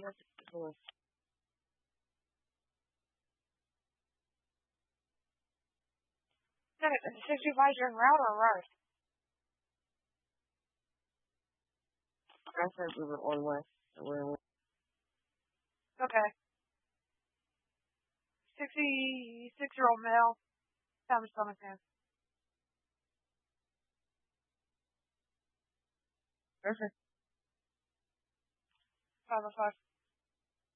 Yes, it was. 65 turn route or right? I said we were on west. So we're in. Okay. 66-year-old male. Time stomach in. Perfect. 505.